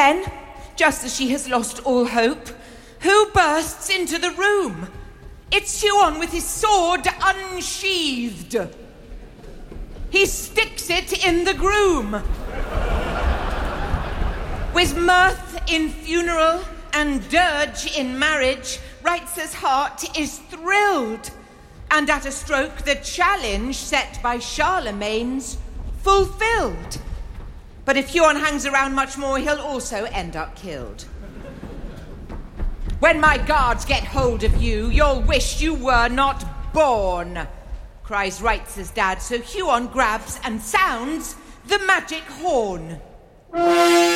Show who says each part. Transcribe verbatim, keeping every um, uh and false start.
Speaker 1: Then, just as she has lost all hope, who bursts into the room? It's Huon with his sword unsheathed. He sticks it in the groom. With mirth in funeral and dirge in marriage, Reitz's heart is thrilled, and at a stroke the challenge set by Charlemagne's fulfilled. But if Huon hangs around much more, he'll also end up killed. When my guards get hold of you, you'll wish you were not born, cries Reitz's dad, so Huon grabs and sounds the magic horn.